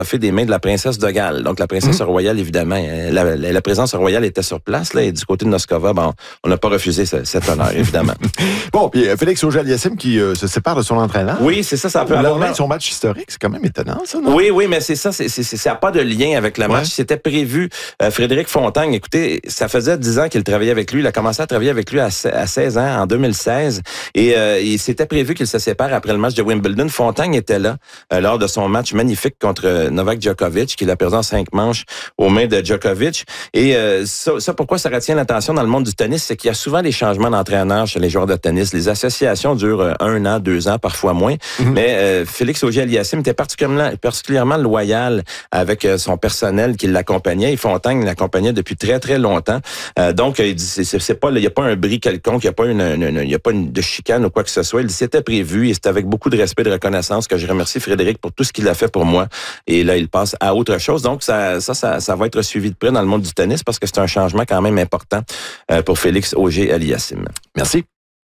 fait des mains de la princesse de Galles. Donc, la princesse royale, évidemment, la présence royale était sur place, là, et du côté de Noskova, on n'a pas refusé cet honneur, évidemment. Bon, puis Félix Auger-Aliassime qui se sépare de son entraîneur. Oui, c'est ça peut avoir... Lendemain de son match historique, c'est quand même étonnant, ça, non? Oui, mais c'est ça, ça n'a pas de lien avec le match. C'était prévu. Frédéric Fontagne, écoutez, ça faisait 10 ans qu'il travaillait avec lui. Il a commencé à travailler avec lui à 16 ans, en 2016, et il s'était prévu qu'il se sépare après le match de Wimbledon. Fontagne était là lors de son match magnifique contre Novak Djokovic, qu'il a perdu en 5 manches aux mains de Djokovic. Et ça, pourquoi ça retient l'attention dans le monde du tennis, c'est qu'il y a souvent des changements d'entraîneur chez les joueurs de tennis. Les associations durent 1 an, 2 ans, parfois moins. Mais Félix Auger-Aliassime était particulièrement loyal avec son personnel qui l'accompagnait. Et Fontagne l'accompagnait depuis très, très longtemps. Donc, il dit, il n'y a pas un bris quelconque, il n'y a pas de chicane ou quoi que ce soit. Il dit, c'était prévu et c'est avec beaucoup de respect et de reconnaissance que je remercie Frédéric pour tout ce qu'il a fait pour moi. Et là, il passe à autre chose. Donc, ça va être suivi de près dans le monde du tennis parce que c'est un changement quand même important pour Félix Auger-Aliassime. Merci.